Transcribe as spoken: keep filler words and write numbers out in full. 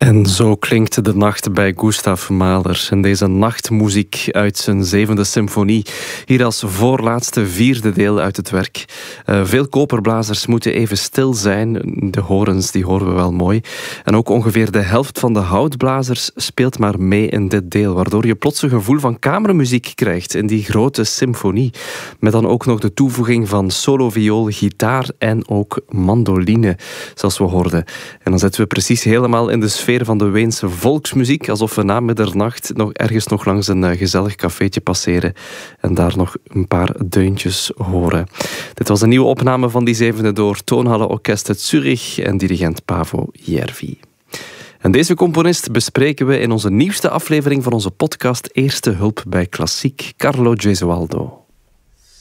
En zo klinkt de nacht bij Gustav Mahler en deze nachtmuziek uit zijn zevende symfonie. Hier als voorlaatste vierde deel uit het werk. Uh, veel koperblazers moeten even stil zijn. De horens die horen we wel mooi. En ook ongeveer de helft van de houtblazers speelt maar mee in dit deel, waardoor je plots een gevoel van kamermuziek krijgt in die grote symfonie. Met dan ook nog de toevoeging van solo-viool, gitaar en ook mandoline, zoals we hoorden. En dan zitten we precies helemaal in de sfeer van de Weense volksmuziek, alsof we na middernacht nog ergens nog langs een uh, gezellig cafeetje passeren en daar nog een paar deuntjes horen. Dit was een nieuwe opname van die zevende door Toonhalle Orkest uit Zurich en dirigent Paavo Järvi. En deze componist bespreken we in onze nieuwste aflevering van onze podcast Eerste Hulp bij Klassiek, Carlo Gesualdo.